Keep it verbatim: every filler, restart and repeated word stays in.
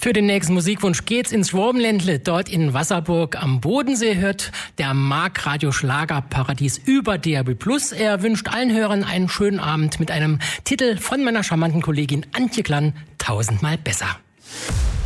Für den nächsten Musikwunsch geht's ins Schwabenländle. Dort in Wasserburg am Bodensee hört der Marc Radio Schlagerparadies über D A B plus. Er wünscht allen Hörern einen schönen Abend mit einem Titel von meiner charmanten Kollegin Antje Klann, tausendmal besser.